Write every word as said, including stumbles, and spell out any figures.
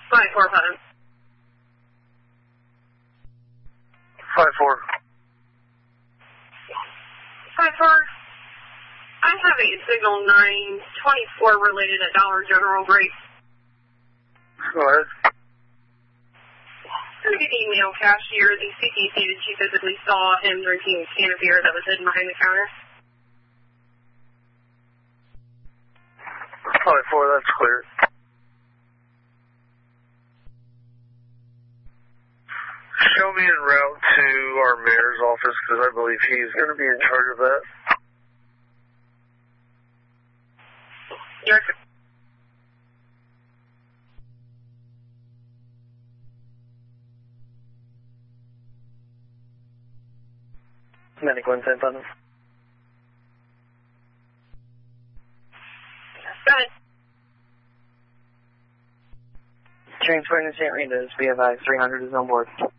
five four five. five four. five four. I have a signal nine twenty-four related at Dollar General break. Go ahead. Through the email cashier, the C T stated she physically saw him drinking a can of beer that was hidden behind the counter. five four, that's clear. Show me en route to our mayor's office because I believe he's going to be in charge of that. Yes, sir. Medical intent on them. Go ahead. Transferring to Saint Rita's, B F I three hundred is on board.